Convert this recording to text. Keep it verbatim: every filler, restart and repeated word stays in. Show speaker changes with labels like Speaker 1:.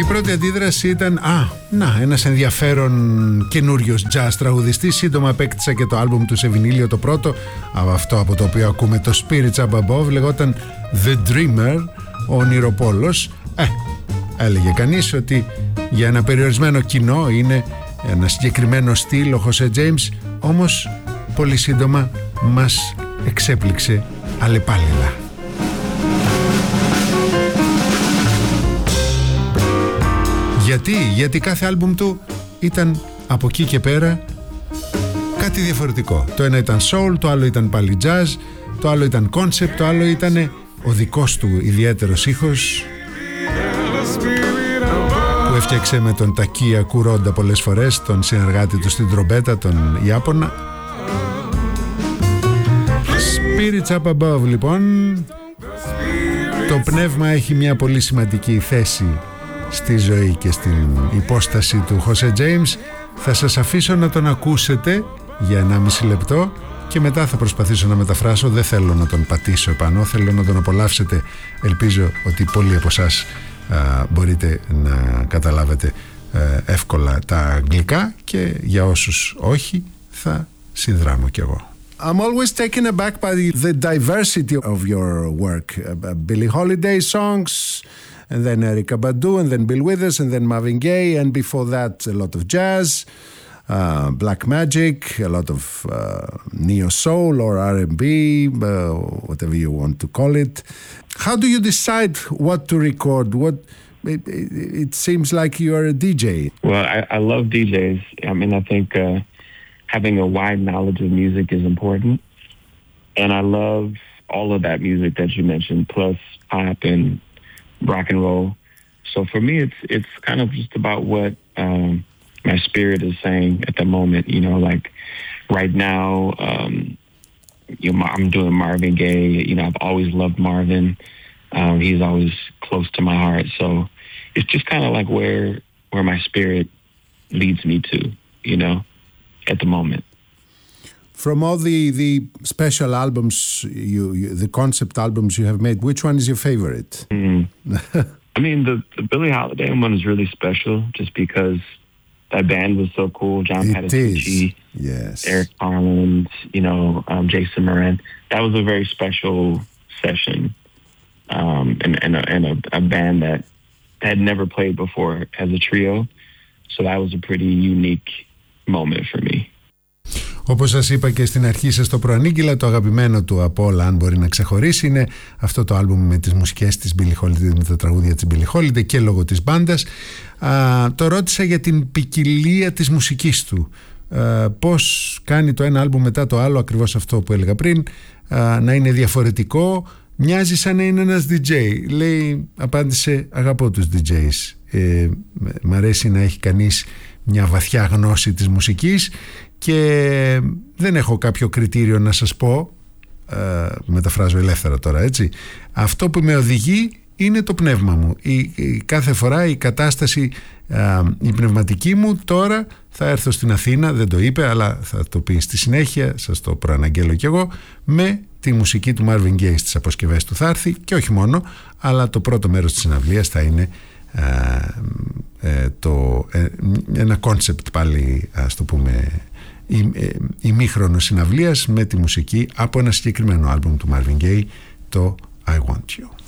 Speaker 1: Η πρώτη αντίδραση ήταν «Α, να, ένας ενδιαφέρον καινούριος jazz τραγουδιστής». Σύντομα απέκτησα και το άλμπουμ του σε βινίλιο, το πρώτο, αυτό από το οποίο ακούμε, το Spirits Up Above, λεγόταν The Dreamer, ο ονειροπόλος. Ε, έλεγε κανείς ότι για ένα περιορισμένο κοινό είναι ένα συγκεκριμένο στυλ ο Χωσέ Τζέιμς, όμως πολύ σύντομα μας εξέπληξε αλλεπάλληλα. Γιατί, γιατί κάθε άλμπουμ του ήταν από εκεί και πέρα κάτι διαφορετικό. Το ένα ήταν soul, το άλλο ήταν πάλι jazz, το άλλο ήταν concept, το άλλο ήταν ο δικός του ιδιαίτερος ήχος που έφτιαξε με τον Τακία Κουρόντα πολλές φορές, τον συνεργάτη του στην τρομπέτα, τον Ιάπωνα. Spirits Up Above, λοιπόν. Το πνεύμα έχει μια πολύ σημαντική θέση στη ζωή και στην υπόσταση του Χωσέ Τζέιμς. Θα σας αφήσω να τον ακούσετε για ενάμιση λεπτό και μετά θα προσπαθήσω να μεταφράσω. Δεν θέλω να τον πατήσω επάνω, θέλω να τον απολαύσετε. Ελπίζω ότι πολλοί από εσάς α, μπορείτε να καταλάβετε α, εύκολα τα αγγλικά, και για όσους όχι θα συνδράμω κι εγώ. I'm always taken aback by the diversity of your work. Uh, Billie Holiday songs, and then Erykah Badu, and then Bill Withers, and then Marvin Gaye, and before that a lot of jazz, uh, black magic, a lot of uh, neo soul or R and B, uh, whatever you want to call it. How do you decide what to record? What it, it, it seems like you are a D J.
Speaker 2: Well, I, I love D Js. I mean, I think uh, having a wide knowledge of music is important, and I love all of that music that you mentioned, plus pop and rock and roll. So for me, it's it's kind of just about what um, my spirit is saying at the moment. You know, like right now, um, you know, I'm doing Marvin Gaye. You know, I've always loved Marvin. Um, he's always close to my heart. So it's just kind of like where where my spirit leads me to. You know, at the moment.
Speaker 1: From all the, the special albums, you, you the concept albums you have made, which one is your favorite?
Speaker 2: Mm. I mean, the, the Billie Holiday one is really special just because that band was so cool. John Patitucci,
Speaker 1: yes,
Speaker 2: Eric Carlins, you know, um, Jason Moran. That was a very special session, um, and, and, a, and a, a band that had never played before as a trio. So that was a pretty unique moment for me.
Speaker 1: Όπως σας είπα και στην αρχή σας το προανήγγυλα, το αγαπημένο του από όλα, αν μπορεί να ξεχωρίσει, είναι αυτό το άλμπουμ με τις μουσικές της Billie Holiday, με τα τραγούδια της Billie Holiday και λόγω της μπάντας. Α, το ρώτησα για την ποικιλία της μουσικής του. Α, πώς κάνει το ένα άλμπουμ μετά το άλλο, ακριβώς αυτό που έλεγα πριν, α, να είναι διαφορετικό. Μοιάζει σαν να είναι ένας ντι τζέι. Λέει, απάντησε, αγαπώ τους ντι τζέις. Ε, μ' αρέσει να έχει κανείς μια βαθιά γνώση της μουσικής και δεν έχω κάποιο κριτήριο να σας πω, ε, μεταφράζω ελεύθερα τώρα, έτσι. Αυτό που με οδηγεί είναι το πνεύμα μου. Η, η, κάθε φορά η κατάσταση, ε, η πνευματική μου. Τώρα θα έρθω στην Αθήνα, δεν το είπε, αλλά θα το πει στη συνέχεια, σας το προαναγγέλω κι εγώ, με τη μουσική του Marvin Gaye στις αποσκευές του θα έρθει, και όχι μόνο, αλλά το πρώτο μέρος της συναυλίας θα είναι ε, ε, το, ε, ένα κόνσεπτ πάλι, ας το πούμε, η, ε, ημίχρονο συναυλίας με τη μουσική από ένα συγκεκριμένο άλμπουμ του Marvin Gaye, το I Want You.